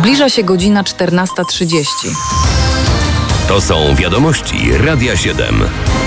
Zbliża się godzina 14:30. To są wiadomości Radia 7.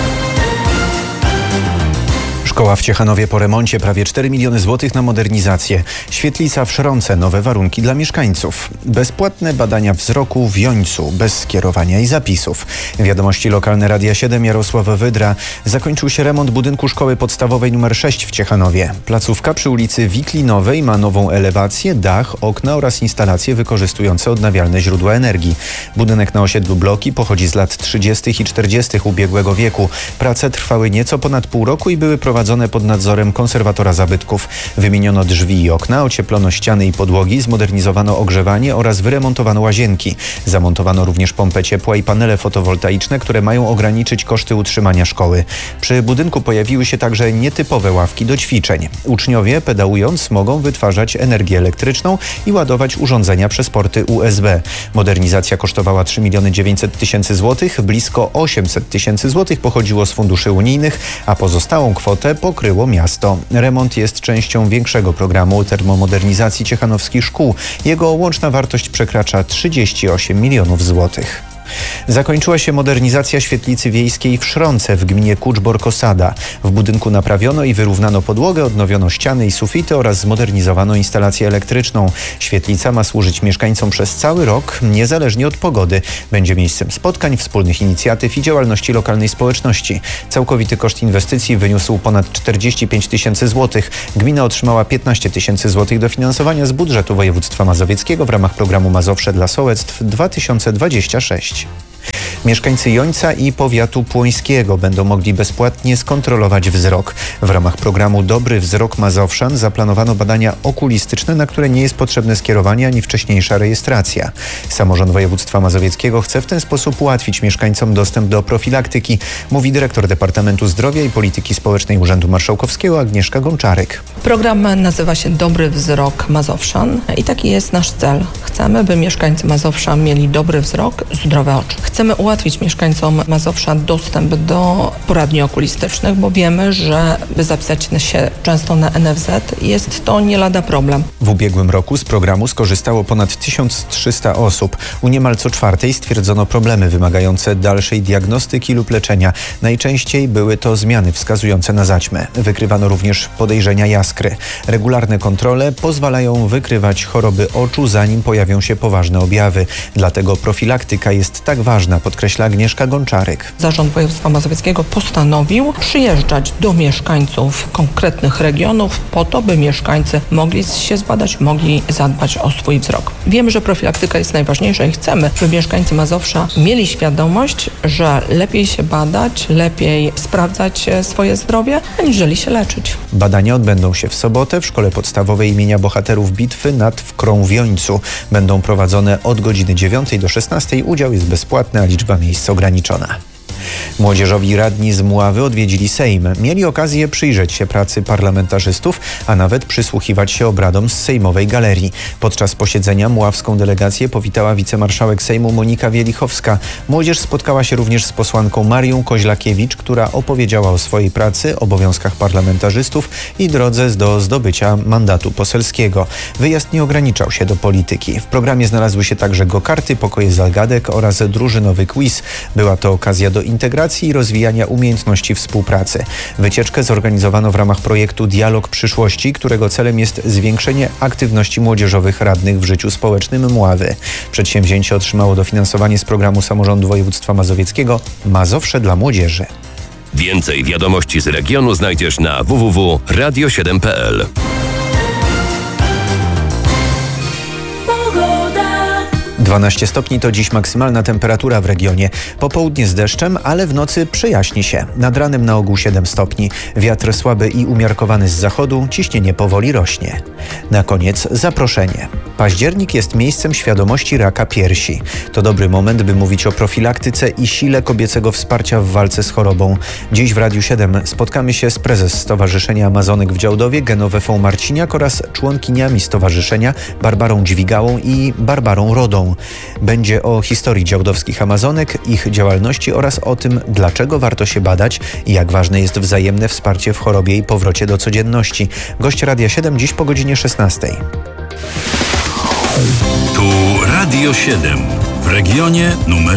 Szkoła w Ciechanowie po remoncie, prawie 4 miliony złotych na modernizację. Świetlica w Szronce, nowe warunki dla mieszkańców. Bezpłatne badania wzroku w Jońcu, bez skierowania i zapisów. Wiadomości lokalne Radia 7, Jarosław Wydra. Zakończył się remont budynku szkoły podstawowej nr 6 w Ciechanowie. Placówka przy ulicy Wiklinowej ma nową elewację, dach, okna oraz instalacje wykorzystujące odnawialne źródła energii. Budynek na osiedlu Bloki pochodzi z lat 30. i 40. ubiegłego wieku. Prace trwały nieco ponad pół roku i były prowadzone pod nadzorem konserwatora zabytków. Wymieniono drzwi i okna, ocieplono ściany i podłogi, zmodernizowano ogrzewanie oraz wyremontowano łazienki. Zamontowano również pompę ciepła i panele fotowoltaiczne, które mają ograniczyć koszty utrzymania szkoły. Przy budynku pojawiły się także nietypowe ławki do ćwiczeń. Uczniowie, pedałując, mogą wytwarzać energię elektryczną i ładować urządzenia przez porty USB. Modernizacja kosztowała 3 900 000 złotych, blisko 800 000 złotych pochodziło z funduszy unijnych, a pozostałą kwotę pokryło miasto. Remont jest częścią większego programu termomodernizacji ciechanowskich szkół. Jego łączna wartość przekracza 38 milionów złotych. Zakończyła się modernizacja świetlicy wiejskiej w Szronce w gminie Kuczbor-Kosada. W budynku naprawiono i wyrównano podłogę, odnowiono ściany i sufity oraz zmodernizowano instalację elektryczną. Świetlica ma służyć mieszkańcom przez cały rok, niezależnie od pogody. Będzie miejscem spotkań, wspólnych inicjatyw i działalności lokalnej społeczności. Całkowity koszt inwestycji wyniósł ponad 45 000 złotych. Gmina otrzymała 15 000 złotych dofinansowania z budżetu województwa mazowieckiego w ramach programu Mazowsze dla Sołectw 2026. Mieszkańcy Jońca i powiatu płońskiego będą mogli bezpłatnie skontrolować wzrok. W ramach programu Dobry Wzrok Mazowszan zaplanowano badania okulistyczne, na które nie jest potrzebne skierowanie ani wcześniejsza rejestracja. Samorząd województwa mazowieckiego chce w ten sposób ułatwić mieszkańcom dostęp do profilaktyki, mówi dyrektor Departamentu Zdrowia i Polityki Społecznej Urzędu Marszałkowskiego Agnieszka Gączarek. Program nazywa się Dobry Wzrok Mazowszan i taki jest nasz cel. Chcemy, by mieszkańcy Mazowsza mieli dobry wzrok, zdrowe oczy. Chcemy ułatwić mieszkańcom Mazowsza dostęp do poradni okulistycznych, bo wiemy, że by zapisać się często na NFZ jest to nie lada problem. W ubiegłym roku z programu skorzystało ponad 1300 osób. U niemal co czwartej stwierdzono problemy wymagające dalszej diagnostyki lub leczenia. Najczęściej były to zmiany wskazujące na zaćmę. Wykrywano również podejrzenia jaskry. Regularne kontrole pozwalają wykrywać choroby oczu, zanim pojawią się poważne objawy. Dlatego profilaktyka jest tak ważna, podkreśla Agnieszka Gączarek. Zarząd Województwa Mazowieckiego postanowił przyjeżdżać do mieszkańców konkretnych regionów po to, by mieszkańcy mogli się zbadać, mogli zadbać o swój wzrok. Wiemy, że profilaktyka jest najważniejsza i chcemy, by mieszkańcy Mazowsza mieli świadomość, że lepiej się badać, lepiej sprawdzać swoje zdrowie, aniżeli się leczyć. Badania odbędą się w sobotę w Szkole Podstawowej imienia Bohaterów Bitwy nad Wkrą w Jońcu. Będą prowadzone od godziny 9 do 16. Udział jest bezpłatny, a liczba miejsc ograniczona. Młodzieżowi radni z Mławy odwiedzili Sejm. Mieli okazję przyjrzeć się pracy parlamentarzystów, a nawet przysłuchiwać się obradom z sejmowej galerii. Podczas posiedzenia mławską delegację powitała wicemarszałek Sejmu Monika Wielichowska. Młodzież spotkała się również z posłanką Marią Koźlakiewicz, która opowiedziała o swojej pracy, obowiązkach parlamentarzystów i drodze do zdobycia mandatu poselskiego. Wyjazd nie ograniczał się do polityki. W programie znalazły się także go-karty, pokoje zagadek oraz drużynowy quiz. Była to okazja do integracji i rozwijania umiejętności współpracy. Wycieczkę zorganizowano w ramach projektu Dialog Przyszłości, którego celem jest zwiększenie aktywności młodzieżowych radnych w życiu społecznym Mławy. Przedsięwzięcie otrzymało dofinansowanie z programu Samorządu Województwa Mazowieckiego Mazowsze dla Młodzieży. Więcej wiadomości z regionu znajdziesz na www.radio7.pl. 12 stopni to dziś maksymalna temperatura w regionie. Popołudnie z deszczem, ale w nocy przejaśni się. Nad ranem na ogół 7 stopni. Wiatr słaby i umiarkowany z zachodu, ciśnienie powoli rośnie. Na koniec zaproszenie. Październik jest miejscem świadomości raka piersi. To dobry moment, by mówić o profilaktyce i sile kobiecego wsparcia w walce z chorobą. Dziś w Radiu 7 spotkamy się z prezes Stowarzyszenia Amazonek w Działdowie Genowefą Marciniak oraz członkiniami stowarzyszenia Barbarą Dźwigałą i Barbarą Rodą. Będzie o historii działdowskich Amazonek, ich działalności oraz o tym, dlaczego warto się badać i jak ważne jest wzajemne wsparcie w chorobie i powrocie do codzienności. Gość Radia 7 dziś po godzinie 16. Tu Radio 7 w regionie numer